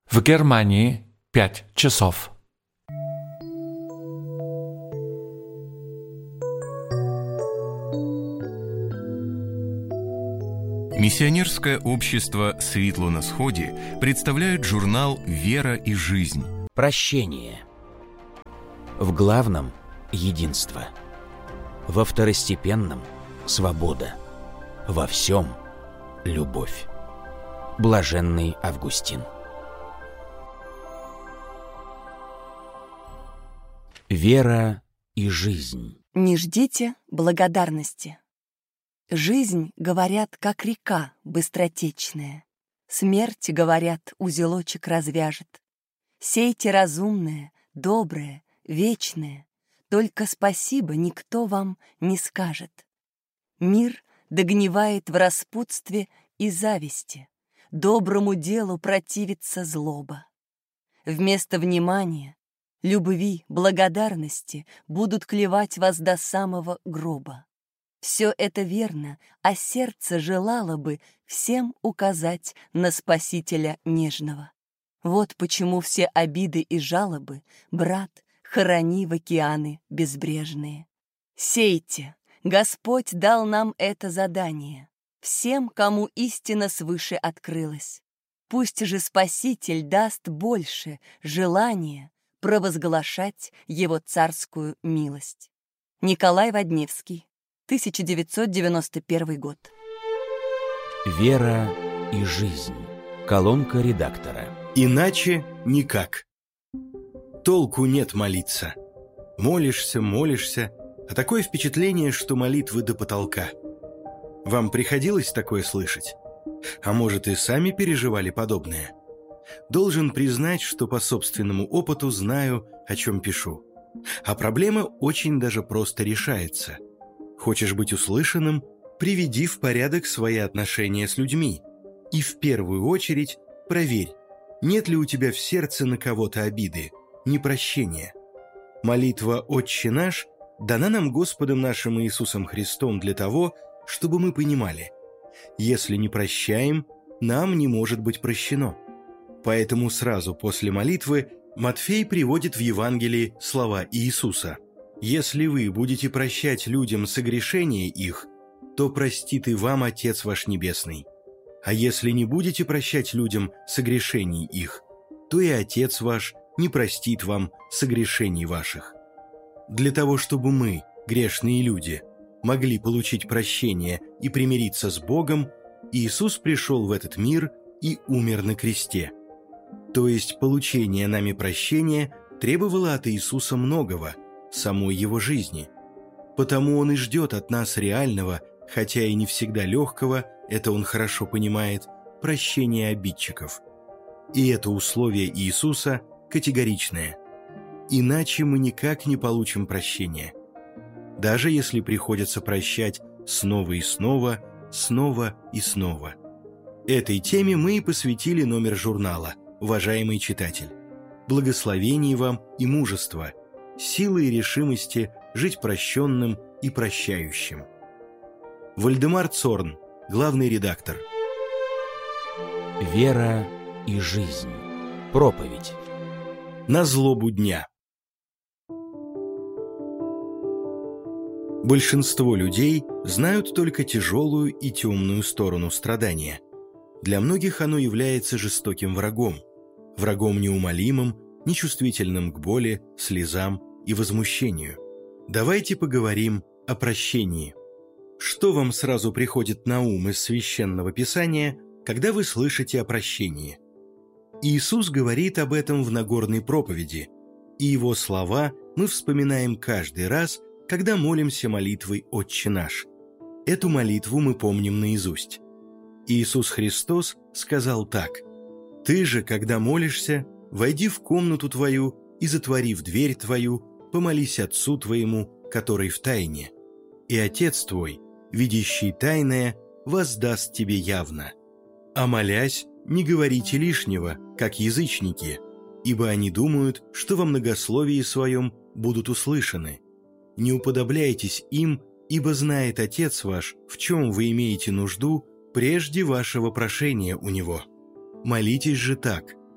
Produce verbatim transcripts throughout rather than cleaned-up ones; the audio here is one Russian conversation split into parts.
В Германии пять часов. Миссионерское общество «Светло на сходе» представляет журнал «Вера и жизнь». Прощение. В главном – единство. Во второстепенном – свобода. Во всем – любовь. Блаженный Августин. Вера и жизнь. Не ждите благодарности. Жизнь, говорят, как река быстротечная. Смерть, говорят, узелочек развяжет. Сейте разумное, доброе, вечное. Только спасибо никто вам не скажет. Мир догнивает в распутстве и зависти. Доброму делу противится злоба. Вместо внимания, любви, благодарности будут клевать вас до самого гроба. Все это верно, а сердце желало бы всем указать на Спасителя нежного. Вот почему все обиды и жалобы, брат, хорони в океаны безбрежные. Сейте, Господь дал нам это задание, всем, кому истина свыше открылась. Пусть же Спаситель даст больше желания провозглашать Его царскую милость. Николай Водневский, тысяча девятьсот девяносто первый год. Вера и жизнь. Колонка редактора. Иначе никак. Толку нет молиться. Молишься, молишься, а такое впечатление, что молитвы до потолка. Вам приходилось такое слышать? А может, и сами переживали подобное? Должен признать, что по собственному опыту знаю, о чем пишу. А проблема очень даже просто решается. Хочешь быть услышанным? Приведи в порядок свои отношения с людьми. И в первую очередь проверь, нет ли у тебя в сердце на кого-то обиды, непрощения. Молитва «Отче наш» дана нам Господом нашим Иисусом Христом для того, чтобы мы понимали, если не прощаем, нам не может быть прощено. Поэтому сразу после молитвы Матфей приводит в Евангелии слова Иисуса: «Если вы будете прощать людям согрешения их, то простит и вам Отец ваш Небесный. А если не будете прощать людям согрешений их, то и Отец ваш не простит вам согрешений ваших». Для того, чтобы мы, грешные люди, могли получить прощение и примириться с Богом, Иисус пришел в этот мир и умер на кресте. То есть получение нами прощения требовало от Иисуса многого, самой Его жизни. Потому Он и ждет от нас реального, хотя и не всегда легкого, это Он хорошо понимает, прощения обидчиков. И это условие Иисуса категоричное. Иначе мы никак не получим прощения. Даже если приходится прощать снова и снова, снова и снова. Этой теме мы и посвятили номер журнала, уважаемый читатель. Благословений вам и мужества, силы и решимости жить прощенным и прощающим. Вальдемар Цорн, главный редактор. Вера и жизнь. Проповедь. На злобу дня. Большинство людей знают только тяжелую и темную сторону страдания. Для многих оно является жестоким врагом, врагом неумолимым, нечувствительным к боли, слезам и возмущению. Давайте поговорим о прощении. Что вам сразу приходит на ум из Священного Писания, когда вы слышите о прощении? Иисус говорит об этом в Нагорной проповеди, и Его слова мы вспоминаем каждый раз, когда молимся молитвой «Отче наш». Эту молитву мы помним наизусть. Иисус Христос сказал так: «Ты же, когда молишься, войди в комнату твою и, затворив дверь твою, помолись Отцу твоему, который в тайне. И Отец твой, видящий тайное, воздаст тебе явно. А молясь, не говорите лишнего, как язычники, ибо они думают, что во многословии своем будут услышаны. Не уподобляйтесь им, ибо знает Отец ваш, в чем вы имеете нужду, прежде вашего прошения у Него. Молитесь же так: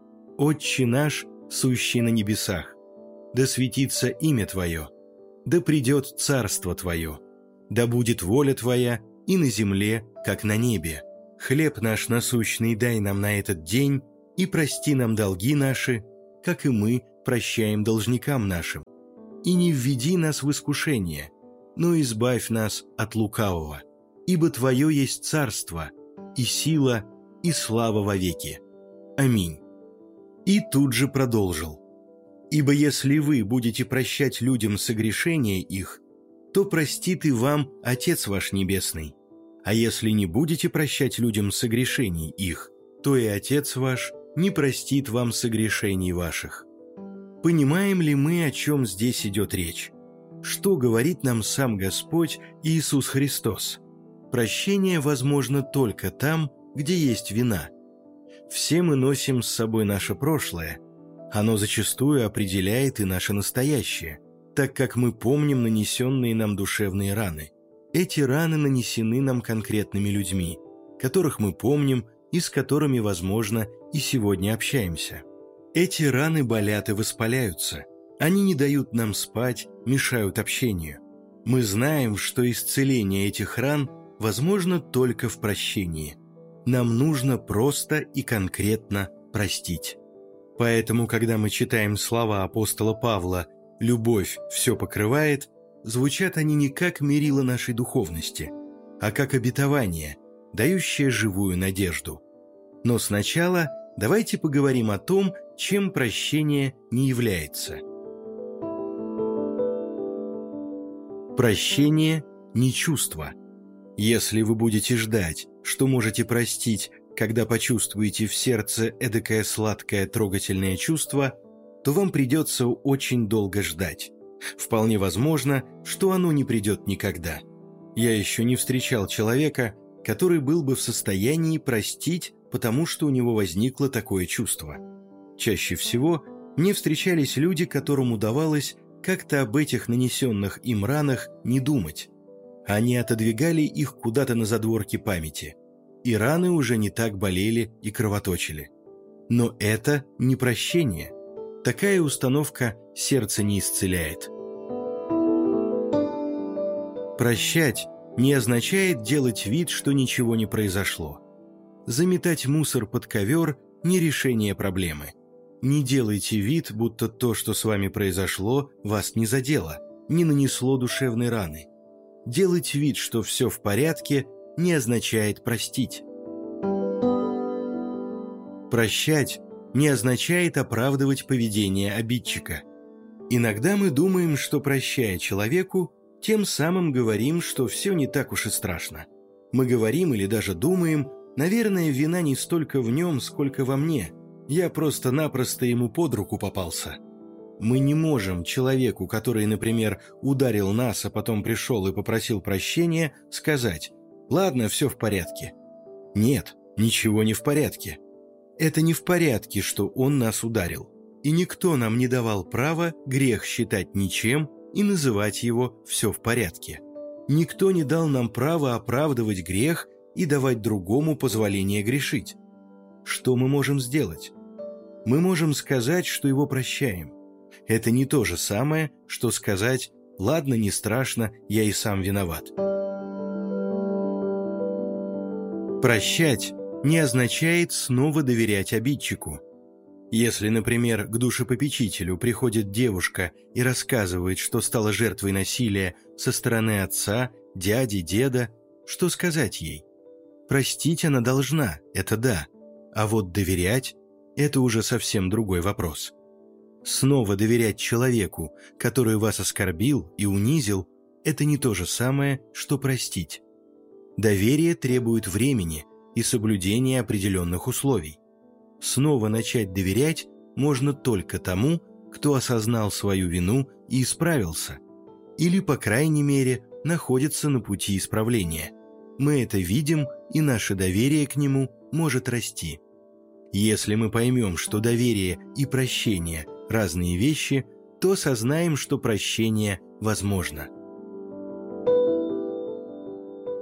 «Отче наш, сущий на небесах, да светится имя Твое, да придет царство Твое, да будет воля Твоя и на земле, как на небе. Хлеб наш насущный дай нам на этот день, и прости нам долги наши, как и мы прощаем должникам нашим. И не введи нас в искушение, но избавь нас от лукавого, ибо Твое есть царство, и сила, и слава вовеки. Аминь». И тут же продолжил: «Ибо если вы будете прощать людям согрешения их, то простит и вам Отец ваш Небесный. А если не будете прощать людям согрешений их, то и Отец ваш не простит вам согрешений ваших». Понимаем ли мы, о чем здесь идет речь? Что говорит нам сам Господь Иисус Христос? Прощение возможно только там, где есть вина. Все мы носим с собой наше прошлое. Оно зачастую определяет и наше настоящее, так как мы помним нанесенные нам душевные раны. Эти раны нанесены нам конкретными людьми, которых мы помним и с которыми, возможно, и сегодня общаемся. Эти раны болят и воспаляются. Они не дают нам спать, мешают общению. Мы знаем, что исцеление этих ран возможно только в прощении. Нам нужно просто и конкретно простить. Поэтому, когда мы читаем слова апостола Павла «любовь все покрывает», звучат они не как мерило нашей духовности, а как обетование, дающее живую надежду. Но сначала давайте поговорим о том, чем прощение не является. Прощение не чувство. Если вы будете ждать, что можете простить, когда почувствуете в сердце эдакое сладкое трогательное чувство, то вам придется очень долго ждать. Вполне возможно, что оно не придет никогда. Я еще не встречал человека, который был бы в состоянии простить, потому что у него возникло такое чувство. Чаще всего мне встречались люди, которым удавалось как-то об этих нанесенных им ранах не думать. Они отодвигали их куда-то на задворки памяти, и раны уже не так болели и кровоточили. Но это не прощение. Такая установка сердце не исцеляет. Прощать не означает делать вид, что ничего не произошло. Заметать мусор под ковер – не решение проблемы. Не делайте вид, будто то, что с вами произошло, вас не задело, не нанесло душевной раны. Делать вид, что все в порядке, не означает простить. Прощать не означает оправдывать поведение обидчика. Иногда мы думаем, что, прощая человеку, тем самым говорим, что все не так уж и страшно. Мы говорим или даже думаем: наверное, вина не столько в нем, сколько во мне. Я просто-напросто ему под руку попался. Мы не можем человеку, который, например, ударил нас, а потом пришел и попросил прощения, сказать: «Ладно, все в порядке». Нет, ничего не в порядке. Это не в порядке, что он нас ударил. И никто нам не давал права грех считать ничем и называть его «все в порядке». Никто не дал нам права оправдывать грех и давать другому позволение грешить. Что мы можем сделать? Мы можем сказать, что его прощаем. Это не то же самое, что сказать: «Ладно, не страшно, я и сам виноват». Прощать не означает снова доверять обидчику. Если, например, к душепопечителю приходит девушка и рассказывает, что стала жертвой насилия со стороны отца, дяди, деда, что сказать ей? Простить она должна, это да, а вот доверять – это уже совсем другой вопрос. Снова доверять человеку, который вас оскорбил и унизил, это не то же самое, что простить. Доверие требует времени и соблюдения определенных условий. Снова начать доверять можно только тому, кто осознал свою вину и исправился, или, по крайней мере, находится на пути исправления. Мы это видим, и наше доверие к нему может расти. Если мы поймем, что доверие и прощение – разные вещи, то осознаем, что прощение возможно.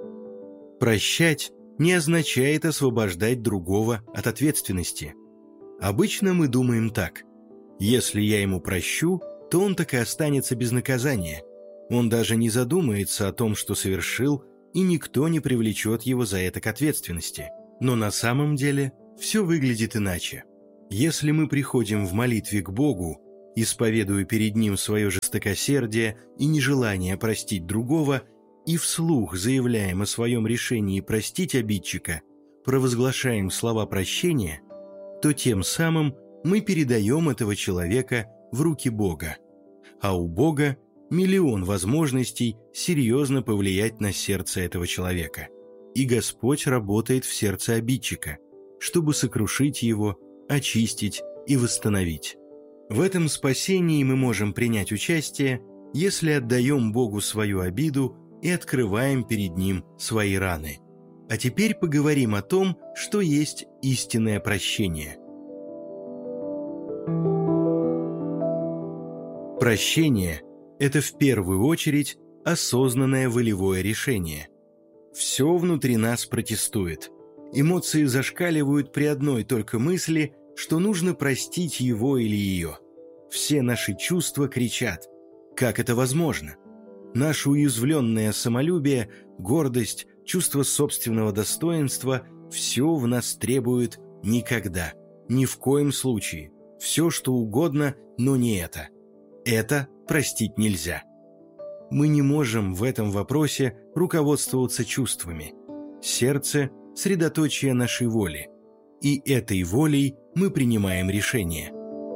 Прощать не означает освобождать другого от ответственности. Обычно мы думаем так: если я ему прощу, то он так и останется без наказания. Он даже не задумается о том, что совершил, и никто не привлечет его за это к ответственности. Но на самом деле все выглядит иначе. Если мы приходим в молитве к Богу, исповедуя перед Ним свое жестокосердие и нежелание простить другого, и вслух заявляем о своем решении простить обидчика, провозглашаем слова прощения, то тем самым мы передаем этого человека в руки Бога. А у Бога миллион возможностей серьезно повлиять на сердце этого человека. И Господь работает в сердце обидчика, чтобы сокрушить его, очистить и восстановить. В этом спасении мы можем принять участие, если отдаем Богу свою обиду и открываем перед Ним свои раны. А теперь поговорим о том, что есть истинное прощение. Прощение – это в первую очередь осознанное волевое решение. Все внутри нас протестует. Эмоции зашкаливают при одной только мысли, что нужно простить его или ее. Все наши чувства кричат: как это возможно? Наше уязвленное самолюбие, гордость, чувство собственного достоинства – все в нас требует никогда, ни в коем случае, все что угодно, но не это. Это простить нельзя. Мы не можем в этом вопросе руководствоваться чувствами. Сердце – средоточие нашей воли, и этой волей мы принимаем решение.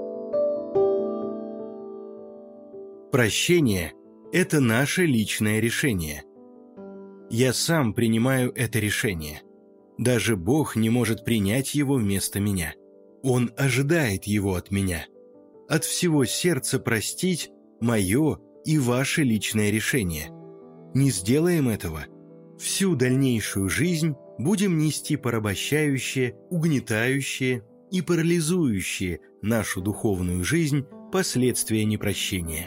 Прощение – это наше личное решение. Я сам принимаю это решение. Даже Бог не может принять его вместо меня. Он ожидает его от меня. От всего сердца простить – мое и ваше личное решение. Не сделаем этого – всю дальнейшую жизнь будем нести порабощающие, угнетающие и парализующие нашу духовную жизнь последствия непрощения.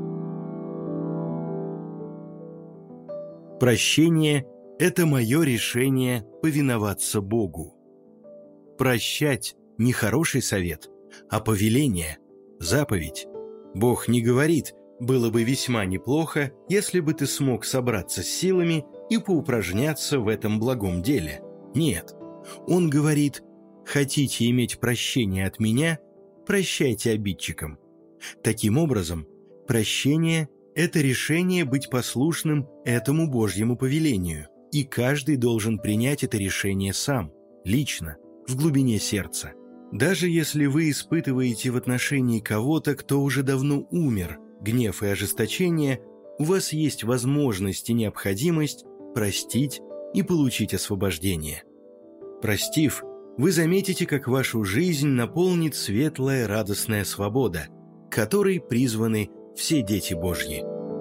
Прощение – это мое решение повиноваться Богу. Прощать – не хороший совет, а повеление, заповедь. Бог не говорит: было бы весьма неплохо, если бы ты смог собраться с силами и поупражняться в этом благом деле. Нет, Он говорит: хотите иметь прощение от меня, прощайте обидчикам. Таким образом, прощение – это решение быть послушным этому Божьему повелению, и каждый должен принять это решение сам, лично, в глубине сердца. Даже если вы испытываете в отношении кого-то, кто уже давно умер, гнев и ожесточение, у вас есть возможность и необходимость простить и получить освобождение. Простив, вы заметите, как вашу жизнь наполнит светлая, радостная свобода, к которой призваны все дети Божьи.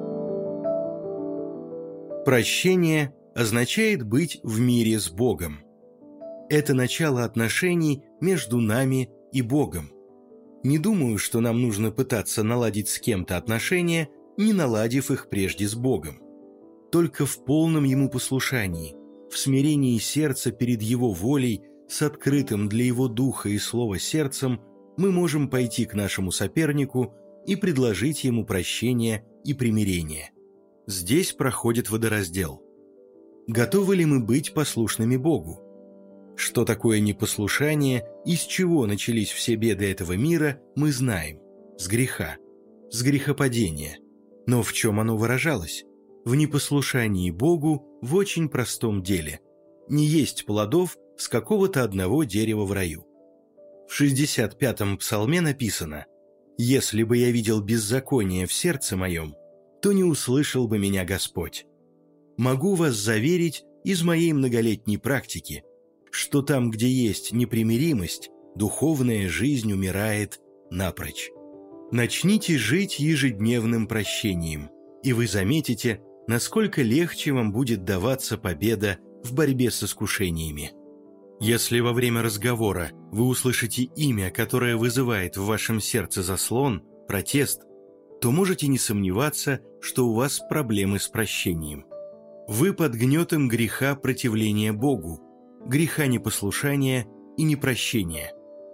Прощение означает быть в мире с Богом. Это начало отношений между нами и Богом. Не думаю, что нам нужно пытаться наладить с кем-то отношения, не наладив их прежде с Богом. Только в полном Ему послушании, в смирении сердца перед Его волей, с открытым для Его духа и слова сердцем, мы можем пойти к нашему сопернику и предложить ему прощение и примирение. Здесь проходит водораздел. Готовы ли мы быть послушными Богу? Что такое непослушание и с чего начались все беды этого мира, мы знаем. С греха, с грехопадения. Но в чем оно выражалось? В непослушании Богу в очень простом деле. Не есть плодов с какого-то одного дерева в раю. В шестьдесят пятом псалме написано: «Если бы я видел беззаконие в сердце моем, то не услышал бы меня Господь». Могу вас заверить из моей многолетней практики, что там, где есть непримиримость, духовная жизнь умирает напрочь. Начните жить ежедневным прощением, и вы заметите, насколько легче вам будет даваться победа в борьбе с искушениями. Если во время разговора вы услышите имя, которое вызывает в вашем сердце заслон, протест, то можете не сомневаться, что у вас проблемы с прощением. Вы под гнетом греха противления Богу, греха непослушания и непрощения.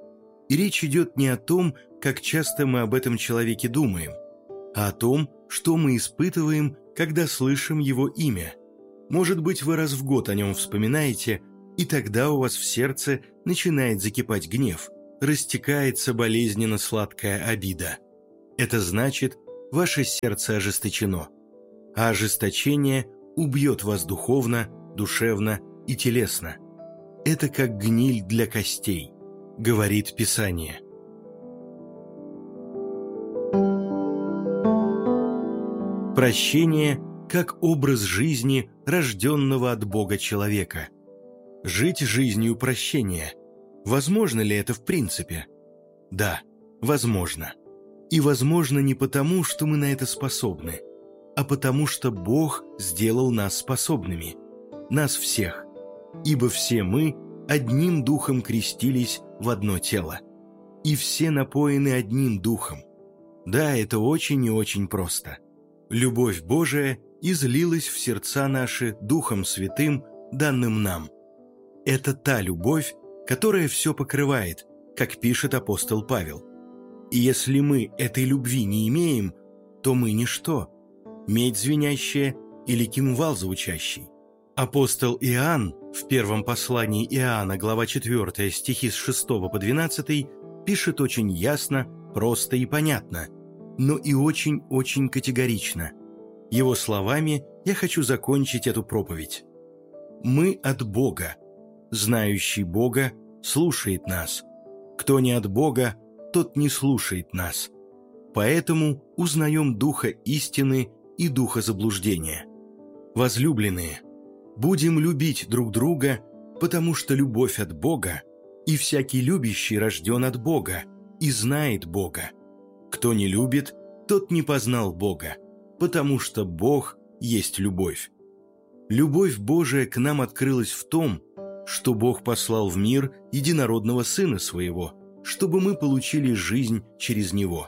И речь идет не о том, как часто мы об этом человеке думаем, а о том, что мы испытываем, когда слышим его имя. Может быть, вы раз в год о нем вспоминаете, и тогда у вас в сердце начинает закипать гнев, растекается болезненно сладкая обида. Это значит, ваше сердце ожесточено, а ожесточение убьет вас духовно, душевно и телесно. Это как гниль для костей, говорит Писание. Прощение как образ жизни, рожденного от Бога человека. Жить жизнью прощения. Возможно ли это в принципе? Да, возможно. И возможно не потому, что мы на это способны, а потому что Бог сделал нас способными. Нас всех. Ибо все мы одним духом крестились в одно тело. И все напоены одним духом. Да, это очень и очень просто. Любовь Божия излилась в сердца наши Духом Святым, данным нам. Это та любовь, которая все покрывает, как пишет апостол Павел. И если мы этой любви не имеем, то мы ничто, медь звенящая или кимвал звучащий. Апостол Иоанн в первом послании Иоанна, глава четвёртая, стихи с шестого по двенадцатый, пишет очень ясно, просто и понятно, но и очень-очень категорично. Его словами я хочу закончить эту проповедь. «Мы от Бога. Знающий Бога слушает нас. Кто не от Бога, тот не слушает нас. Поэтому узнаем Духа истины и Духа заблуждения. Возлюбленные, будем любить друг друга, потому что любовь от Бога, и всякий любящий рожден от Бога и знает Бога. Кто не любит, тот не познал Бога, потому что Бог есть любовь. Любовь Божия к нам открылась в том, что Бог послал в мир единородного Сына Своего, чтобы мы получили жизнь через Него.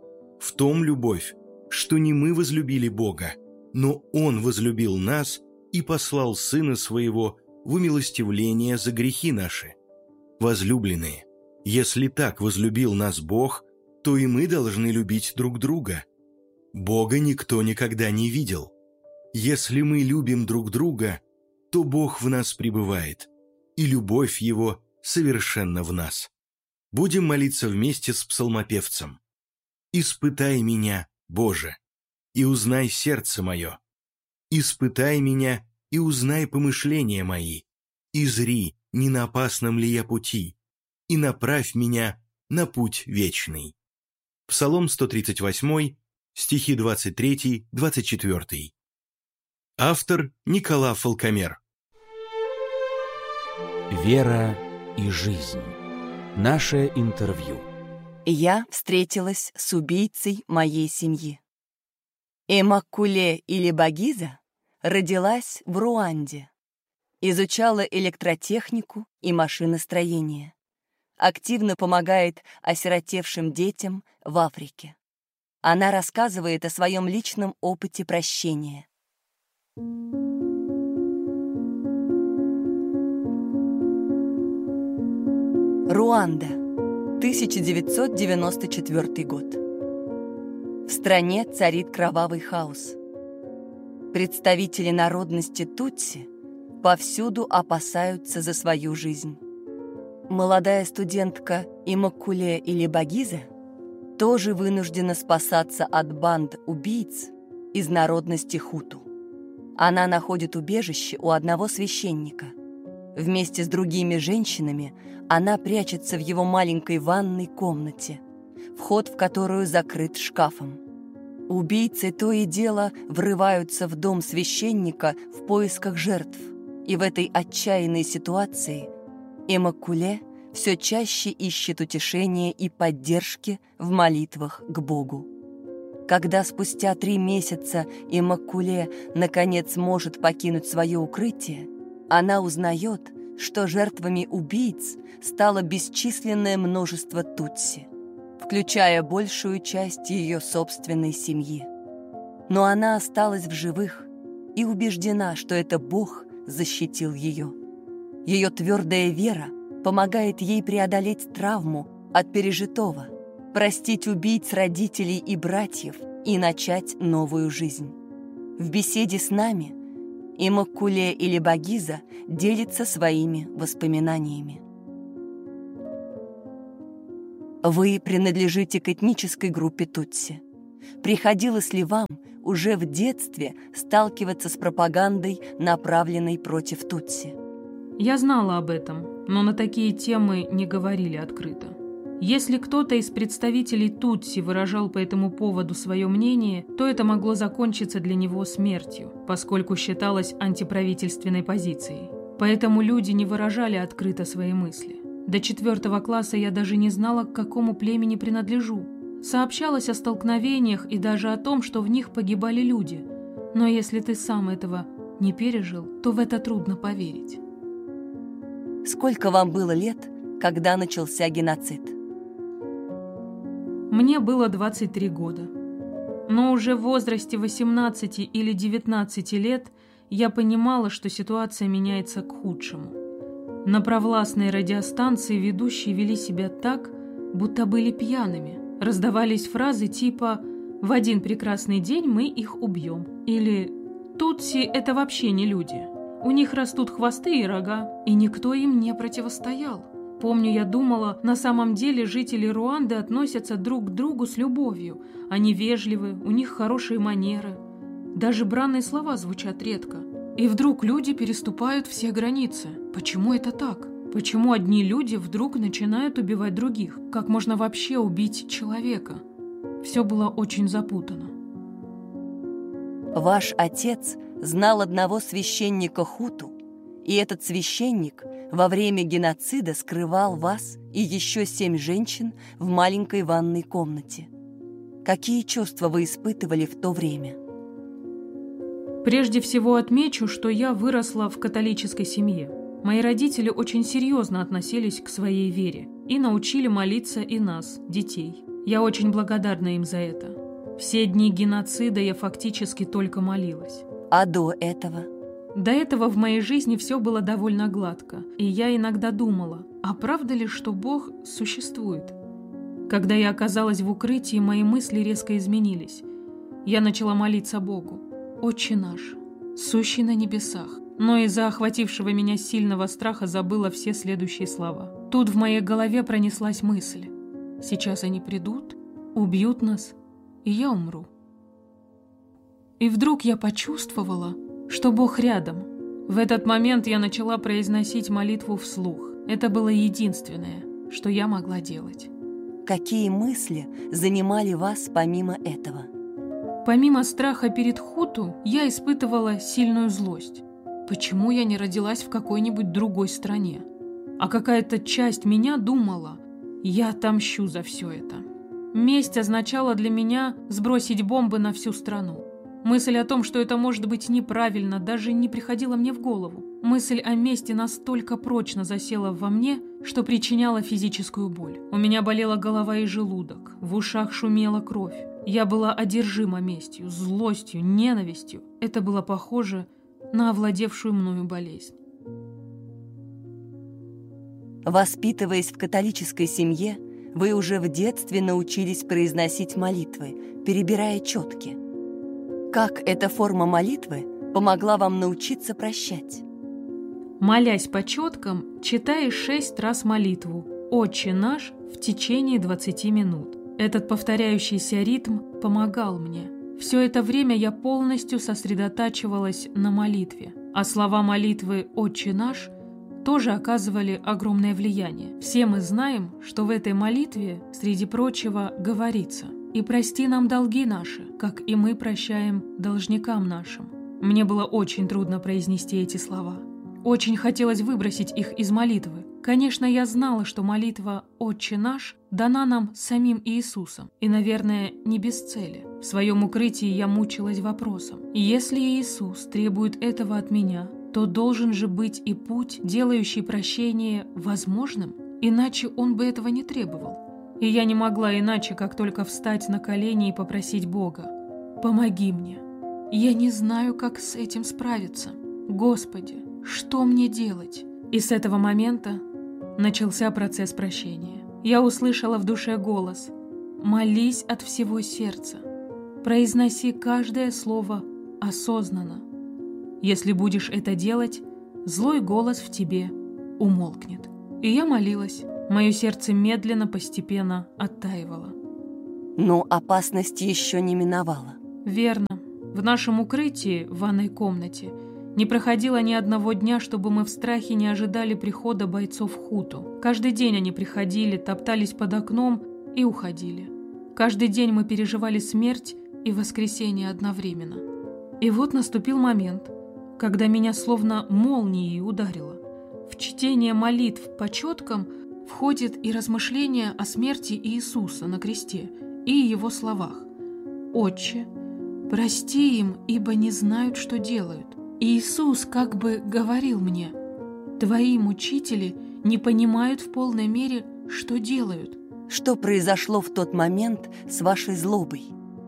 В том любовь, что не мы возлюбили Бога, но Он возлюбил нас и послал Сына Своего в умилостивление за грехи наши. Возлюбленные, если так возлюбил нас Бог, то и мы должны любить друг друга. Бога никто никогда не видел. Если мы любим друг друга, то Бог в нас пребывает, и любовь Его совершенно в нас. Будем молиться вместе с псалмопевцем. «Испытай меня, Боже, и узнай сердце мое. Испытай меня и узнай помышления мои, и зри, не на опасном ли я пути, и направь меня на путь вечный». Псалом сто тридцать восемь, стихи двадцать три — двадцать четыре. Автор Никола Фалкомер. Вера и жизнь. Наше интервью. Я встретилась с убийцей моей семьи. Иммакуле Илибагиза родилась в Руанде. Изучала электротехнику и машиностроение. Активно помогает осиротевшим детям в Африке. Она рассказывает о своем личном опыте прощения. Руанда, тысяча девятьсот девяносто четвёртый год. В стране царит кровавый хаос. Представители народности Тутси повсюду опасаются за свою жизнь. Молодая студентка Иммакуле Илибагиза тоже вынуждена спасаться от банд убийц из народности хуту. Она находит убежище у одного священника. Вместе с другими женщинами она прячется в его маленькой ванной комнате, вход в которую закрыт шкафом. Убийцы то и дело врываются в дом священника в поисках жертв, и в этой отчаянной ситуации Иммакуле все чаще ищет утешения и поддержки в молитвах к Богу. Когда спустя три месяца Иммакуле наконец может покинуть свое укрытие, она узнает, что жертвами убийц стало бесчисленное множество тутси, включая большую часть ее собственной семьи. Но она осталась в живых и убеждена, что это Бог защитил ее. Ее твердая вера помогает ей преодолеть травму от пережитого, простить убийц родителей и братьев и начать новую жизнь. В беседе с нами Иммаккуле или Багиза делится своими воспоминаниями. Вы принадлежите к этнической группе Тутси. Приходилось ли вам уже в детстве сталкиваться с пропагандой, направленной против Тутси? Я знала об этом, но на такие темы не говорили открыто. Если кто-то из представителей Тутси выражал по этому поводу свое мнение, то это могло закончиться для него смертью, поскольку считалось антиправительственной позицией. Поэтому люди не выражали открыто свои мысли. До четвертого класса я даже не знала, к какому племени принадлежу. Сообщалось о столкновениях и даже о том, что в них погибали люди. Но если ты сам этого не пережил, то в это трудно поверить. Сколько вам было лет, когда начался геноцид? Мне было двадцать три года. Но уже в возрасте восемнадцати или девятнадцати лет я понимала, что ситуация меняется к худшему. На провластной радиостанции ведущие вели себя так, будто были пьяными. Раздавались фразы типа «В один прекрасный день мы их убьем» или «Тутси – это вообще не люди. У них растут хвосты и рога, и никто им не противостоял». Помню, я думала, на самом деле жители Руанды относятся друг к другу с любовью. Они вежливы, у них хорошие манеры. Даже бранные слова звучат редко. И вдруг люди переступают все границы. Почему это так? Почему одни люди вдруг начинают убивать других? Как можно вообще убить человека? Все было очень запутано. Ваш отец знал одного священника хуту, и этот священник во время геноцида скрывал вас и еще семь женщин в маленькой ванной комнате. Какие чувства вы испытывали в то время? Прежде всего отмечу, что я выросла в католической семье. Мои родители очень серьезно относились к своей вере и научили молиться и нас, детей. Я очень благодарна им за это. Все дни геноцида я фактически только молилась. А до этого? До этого в моей жизни все было довольно гладко, и я иногда думала, а правда ли, что Бог существует? Когда я оказалась в укрытии, мои мысли резко изменились. Я начала молиться Богу. «Отче наш, сущий на небесах». Но из-за охватившего меня сильного страха забыла все следующие слова. Тут в моей голове пронеслась мысль. Сейчас они придут, убьют нас, и я умру. И вдруг я почувствовала, что Бог рядом. В этот момент я начала произносить молитву вслух. Это было единственное, что я могла делать. Какие мысли занимали вас помимо этого? Помимо страха перед хуту, я испытывала сильную злость. Почему я не родилась в какой-нибудь другой стране? А какая-то часть меня думала, я отомщу за все это. Месть означала для меня сбросить бомбы на всю страну. Мысль о том, что это может быть неправильно, даже не приходила мне в голову. Мысль о мести настолько прочно засела во мне, что причиняла физическую боль. У меня болела голова и желудок, в ушах шумела кровь. Я была одержима местью, злостью, ненавистью. Это было похоже на овладевшую мною болезнь. Воспитываясь в католической семье, вы уже в детстве научились произносить молитвы, перебирая четки. Как эта форма молитвы помогла вам научиться прощать? Молясь по четкам, читай шесть раз молитву «Отче наш» в течение двадцати минут. Этот повторяющийся ритм помогал мне. Все это время я полностью сосредотачивалась на молитве, а слова молитвы «Отче наш» тоже оказывали огромное влияние. Все мы знаем, что в этой молитве, среди прочего, говорится «И прости нам долги наши, как и мы прощаем должникам нашим». Мне было очень трудно произнести эти слова. Очень хотелось выбросить их из молитвы. Конечно, я знала, что молитва «Отче наш» дана нам самим Иисусом, и, наверное, не без цели. В своем укрытии я мучилась вопросом: если Иисус требует этого от меня, то должен же быть и путь, делающий прощение возможным, иначе Он бы этого не требовал. И я не могла иначе, как только встать на колени и попросить Бога: «Помоги мне. Я не знаю, как с этим справиться. Господи, что мне делать?» И с этого момента начался процесс прощения. Я услышала в душе голос: «Молись от всего сердца. Произноси каждое слово осознанно. Если будешь это делать, злой голос в тебе умолкнет». И я молилась. Мое сердце медленно, постепенно оттаивало. Но опасность еще не миновала. Верно. В нашем укрытии, в ванной комнате, не проходило ни одного дня, чтобы мы в страхе не ожидали прихода бойцов хуту. Каждый день они приходили, топтались под окном и уходили. Каждый день мы переживали смерть и воскресение одновременно. И вот наступил момент, когда меня словно молнией ударило. В чтение молитв по четкам входит и размышление о смерти Иисуса на кресте и его словах: «Отче, прости им, ибо не знают, что делают». Иисус как бы говорил мне: «Твои мучители не понимают в полной мере, что делают». Что произошло в тот момент с вашей злобой?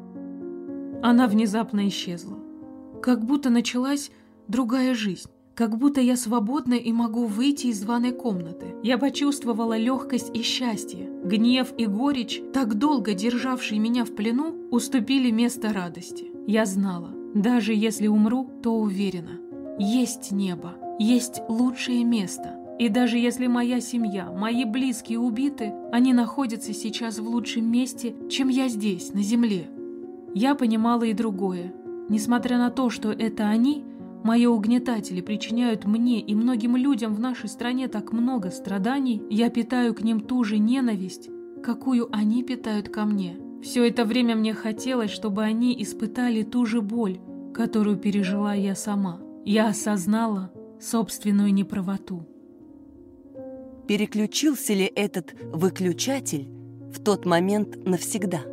Она внезапно исчезла. Как будто началась другая жизнь. Как будто я свободна и могу выйти из ванной комнаты. Я почувствовала легкость и счастье. Гнев и горечь, так долго державшие меня в плену, уступили место радости. Я знала, даже если умру, то уверена. Есть небо, есть лучшее место. И даже если моя семья, мои близкие убиты, они находятся сейчас в лучшем месте, чем я здесь, на земле. Я понимала и другое. Несмотря на то, что это они, мои угнетатели, причиняют мне и многим людям в нашей стране так много страданий, я питаю к ним ту же ненависть, какую они питают ко мне. Все это время мне хотелось, чтобы они испытали ту же боль, которую пережила я сама. Я осознала собственную неправоту. Переключился ли этот выключатель в тот момент навсегда?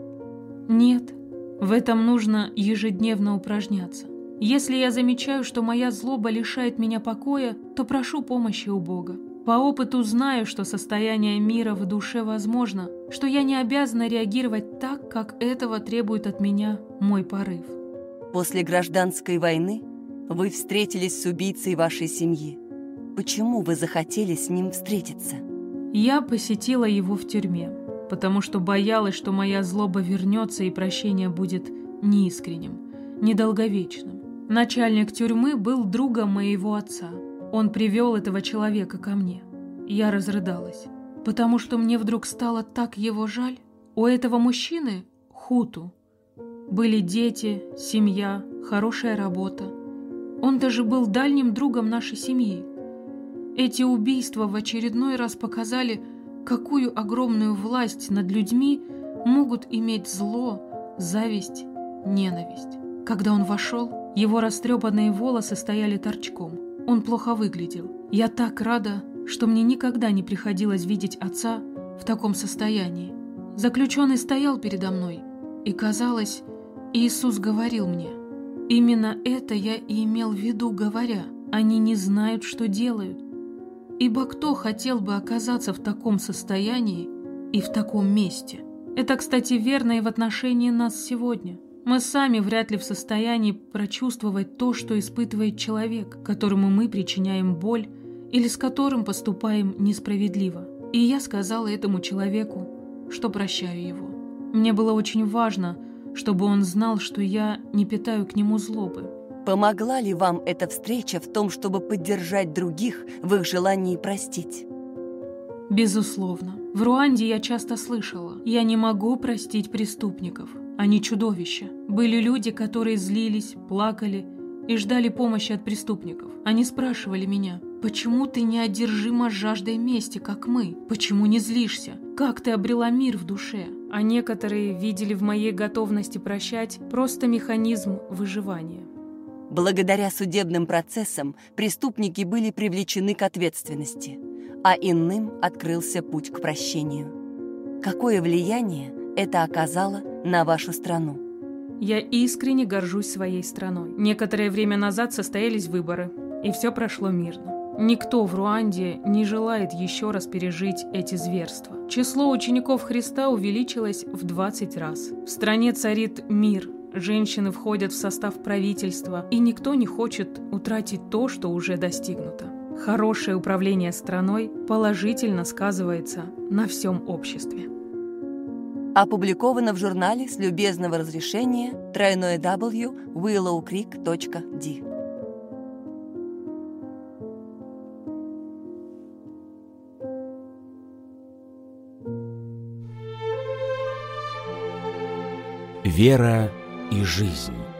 Нет, в этом нужно ежедневно упражняться. Если я замечаю, что моя злоба лишает меня покоя, то прошу помощи у Бога. По опыту знаю, что состояние мира в душе возможно, что я не обязана реагировать так, как этого требует от меня мой порыв. После гражданской войны вы встретились с убийцей вашей семьи. Почему вы захотели с ним встретиться? Я посетила его в тюрьме, потому что боялась, что моя злоба вернется и прощение будет неискренним, недолговечным. Начальник тюрьмы был другом моего отца. Он привел этого человека ко мне. Я разрыдалась, потому что мне вдруг стало так его жаль. У этого мужчины, хуту, были дети, семья, хорошая работа. Он даже был дальним другом нашей семьи. Эти убийства в очередной раз показали, какую огромную власть над людьми могут иметь зло, зависть, ненависть. Когда он вошел, его растрепанные волосы стояли торчком. Он плохо выглядел. Я так рада, что мне никогда не приходилось видеть отца в таком состоянии. Заключенный стоял передо мной, и, казалось, Иисус говорил мне. Именно это я и имел в виду, говоря: они не знают, что делают. Ибо кто хотел бы оказаться в таком состоянии и в таком месте? Это, кстати, верно и в отношении нас сегодня. Мы сами вряд ли в состоянии прочувствовать то, что испытывает человек, которому мы причиняем боль или с которым поступаем несправедливо. И я сказала этому человеку, что прощаю его. Мне было очень важно, чтобы он знал, что я не питаю к нему злобы. Помогла ли вам эта встреча в том, чтобы поддержать других в их желании простить? Безусловно. В Руанде я часто слышала: «Я не могу простить преступников. Они чудовища». Были люди, которые злились, плакали и ждали помощи от преступников. Они спрашивали меня: «Почему ты не одержима жаждой мести, как мы? Почему не злишься? Как ты обрела мир в душе?» А некоторые видели в моей готовности прощать просто механизм выживания. Благодаря судебным процессам преступники были привлечены к ответственности, а иным открылся путь к прощению. Какое влияние это оказало на вашу страну? Я искренне горжусь своей страной. Некоторое время назад состоялись выборы, и все прошло мирно. Никто в Руанде не желает еще раз пережить эти зверства. Число учеников Христа увеличилось в двадцать раз. В стране царит мир. Женщины входят в состав правительства, и никто не хочет утратить то, что уже достигнуто. Хорошее управление страной положительно сказывается на всем обществе. Опубликовано в журнале с любезного разрешения дабл-ю дабл ю дабл ю точка уиллоу крик точка ди. Вера и жизнь.